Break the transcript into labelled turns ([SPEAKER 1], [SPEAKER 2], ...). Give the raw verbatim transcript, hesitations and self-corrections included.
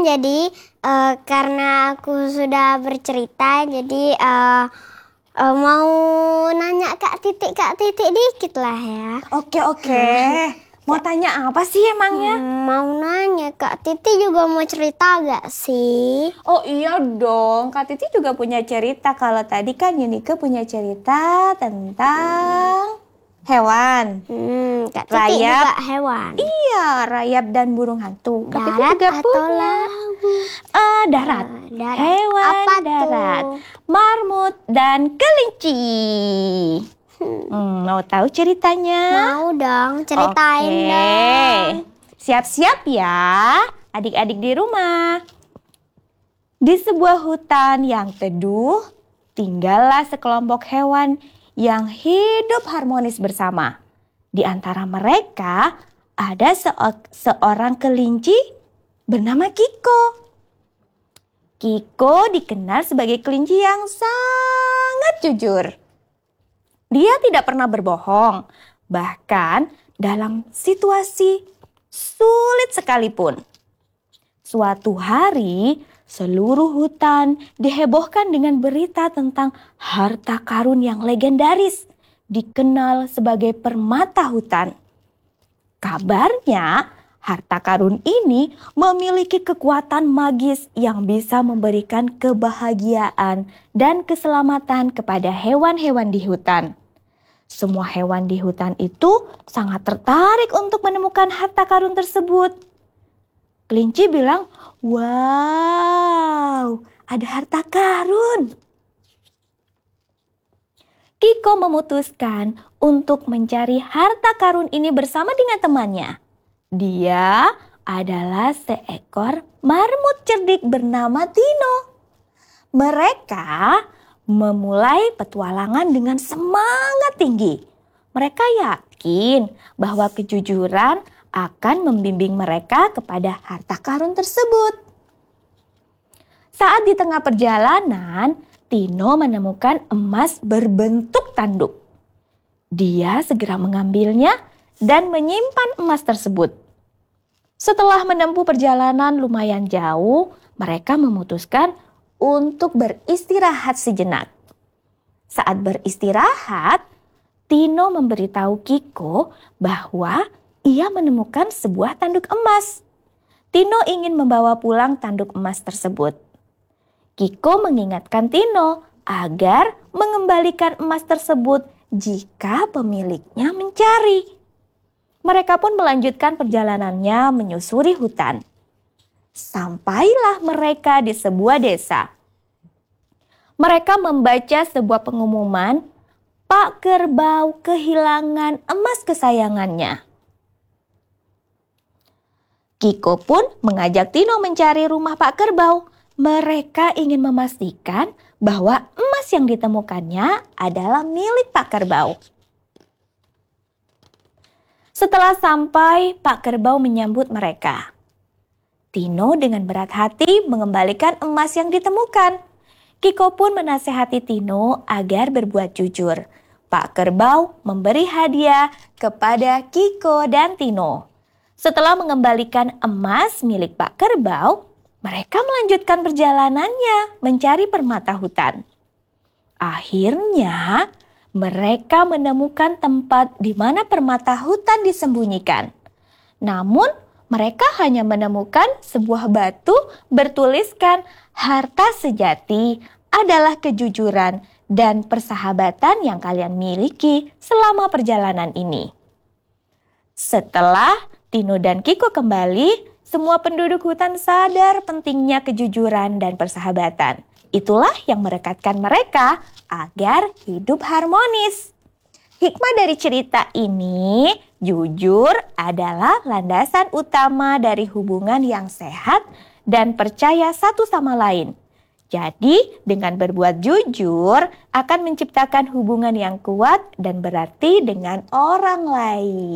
[SPEAKER 1] jadi uh, karena aku sudah bercerita, jadi uh, uh, mau nanya Kak Titik, Kak Titik dikit lah ya.
[SPEAKER 2] Oke, oke. Mau tanya apa sih emangnya?
[SPEAKER 1] Hmm, mau nanya, Kak Titik juga mau cerita gak sih?
[SPEAKER 2] Oh iya dong, Kak Titi juga punya cerita. Kalau tadi kan Yunike punya cerita tentang hewan.
[SPEAKER 1] Hmm, Kak Titik
[SPEAKER 2] Rayap.
[SPEAKER 1] juga hewan.
[SPEAKER 2] Iya, rayap dan burung hantu. Kak Titi
[SPEAKER 1] Darat
[SPEAKER 2] juga
[SPEAKER 1] atau
[SPEAKER 2] punya.
[SPEAKER 1] laut?
[SPEAKER 2] Uh, darat.
[SPEAKER 1] Uh, darat.
[SPEAKER 2] Hewan
[SPEAKER 1] Apa
[SPEAKER 2] darat.
[SPEAKER 1] tuh?
[SPEAKER 2] Marmut dan kelinci. Hmm, mau tahu ceritanya?
[SPEAKER 1] Mau dong, ceritain
[SPEAKER 2] Oke.
[SPEAKER 1] dong.
[SPEAKER 2] Siap-siap ya, adik-adik di rumah. Di sebuah hutan yang teduh, tinggallah sekelompok hewan yang hidup harmonis bersama. Di antara mereka ada se seorang kelinci bernama Kiko. Kiko dikenal sebagai kelinci yang sangat jujur. Dia tidak pernah berbohong, bahkan dalam situasi sulit sekalipun. Suatu hari, seluruh hutan dihebohkan dengan berita tentang harta karun yang legendaris, dikenal sebagai permata hutan. Kabarnya, harta karun ini memiliki kekuatan magis yang bisa memberikan kebahagiaan dan keselamatan kepada hewan-hewan di hutan. Semua hewan di hutan itu sangat tertarik untuk menemukan harta karun tersebut. Kelinci bilang, "Wow, ada harta karun." Kiko memutuskan untuk mencari harta karun ini bersama dengan temannya. Dia adalah seekor marmut cerdik bernama Tino. Mereka memulai petualangan dengan semangat tinggi. Mereka yakin bahwa kejujuran akan membimbing mereka kepada harta karun tersebut. Saat di tengah perjalanan, Tino menemukan emas berbentuk tanduk. Dia segera mengambilnya dan menyimpan emas tersebut. Setelah menempuh perjalanan lumayan jauh, mereka memutuskan untuk beristirahat sejenak. Saat beristirahat, Tino memberitahu Kiko bahwa ia menemukan sebuah tanduk emas. Tino ingin membawa pulang tanduk emas tersebut. Kiko mengingatkan Tino agar mengembalikan emas tersebut jika pemiliknya mencari. Mereka pun melanjutkan perjalanannya menyusuri hutan. Sampailah mereka di sebuah desa. Mereka membaca sebuah pengumuman, Pak Kerbau kehilangan emas kesayangannya. Kiko pun mengajak Tino mencari rumah Pak Kerbau. Mereka ingin memastikan bahwa emas yang ditemukannya adalah milik Pak Kerbau. Setelah sampai, Pak Kerbau menyambut mereka. Tino dengan berat hati mengembalikan emas yang ditemukan. Kiko pun menasehati Tino agar berbuat jujur. Pak Kerbau memberi hadiah kepada Kiko dan Tino. Setelah mengembalikan emas milik Pak Kerbau, mereka melanjutkan perjalanannya mencari permata hutan. Akhirnya, mereka menemukan tempat di mana permata hutan disembunyikan. Namun, mereka hanya menemukan sebuah batu bertuliskan harta sejati adalah kejujuran dan persahabatan yang kalian miliki selama perjalanan ini. Setelah Tino dan Kiko kembali, semua penduduk hutan sadar pentingnya kejujuran dan persahabatan. Itulah yang merekatkan mereka agar hidup harmonis. Hikmah dari cerita ini, jujur adalah landasan utama dari hubungan yang sehat dan percaya satu sama lain. Jadi, dengan berbuat jujur akan menciptakan hubungan yang kuat dan berarti dengan orang lain.